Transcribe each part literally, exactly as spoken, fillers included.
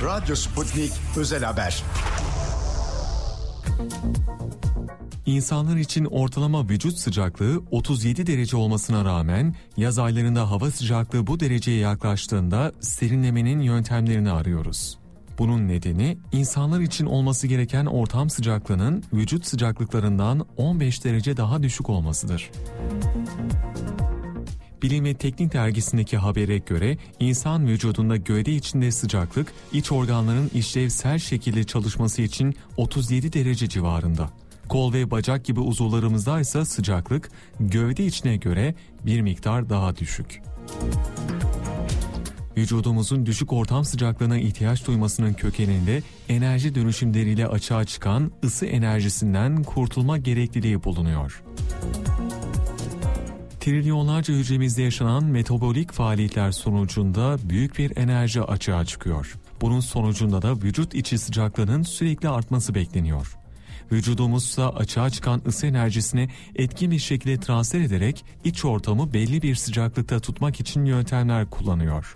Radyo Sputnik Özel Haber. İnsanlar için ortalama vücut sıcaklığı otuz yedi derece olmasına rağmen yaz aylarında hava sıcaklığı bu dereceye yaklaştığında serinlemenin yöntemlerini arıyoruz. Bunun nedeni insanlar için olması gereken ortam sıcaklığının vücut sıcaklıklarından on beş derece daha düşük olmasıdır. Bilim ve Teknik dergisindeki habere göre insan vücudunda gövde içinde sıcaklık iç organların işlevsel şekilde çalışması için otuz yedi derece civarında. Kol ve bacak gibi uzuvlarımızda ise sıcaklık gövde içine göre bir miktar daha düşük. Vücudumuzun düşük ortam sıcaklığına ihtiyaç duymasının kökeninde enerji dönüşümleriyle açığa çıkan ısı enerjisinden kurtulma gerekliliği bulunuyor. Trilyonlarca hücremizde yaşanan metabolik faaliyetler sonucunda büyük bir enerji açığa çıkıyor. Bunun sonucunda da vücut içi sıcaklığının sürekli artması bekleniyor. Vücudumuzsa açığa çıkan ısı enerjisini etkin bir şekilde transfer ederek iç ortamı belli bir sıcaklıkta tutmak için yöntemler kullanıyor.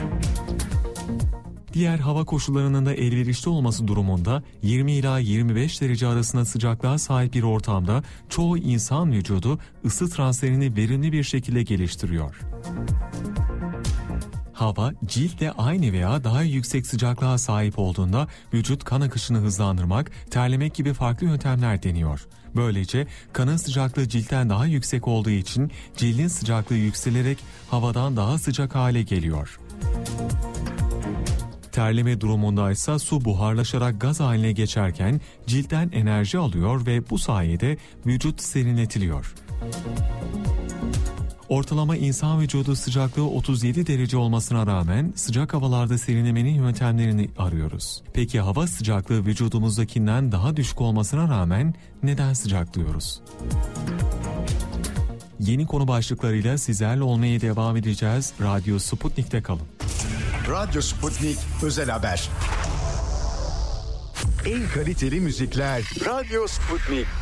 Diğer hava koşullarının da elverişli olması durumunda yirmi ila yirmi beş derece arasında sıcaklığa sahip bir ortamda çoğu insan vücudu ısı transferini verimli bir şekilde geliştiriyor. Hava ciltle aynı veya daha yüksek sıcaklığa sahip olduğunda vücut kan akışını hızlandırmak, terlemek gibi farklı yöntemler deniyor. Böylece kanın sıcaklığı ciltten daha yüksek olduğu için cildin sıcaklığı yükselerek havadan daha sıcak hale geliyor. Terleme durumunda ise su buharlaşarak gaz haline geçerken ciltten enerji alıyor ve bu sayede vücut serinletiliyor. Ortalama insan vücudu sıcaklığı otuz yedi derece olmasına rağmen sıcak havalarda serinlemenin yöntemlerini arıyoruz. Peki hava sıcaklığı vücudumuzdakinden daha düşük olmasına rağmen neden sıcaklıyoruz? Yeni konu başlıklarıyla sizlerle olmaya devam edeceğiz. Radyo Sputnik'te kalın. Radyo Sputnik Özel Haber. En kaliteli müzikler Radyo Sputnik.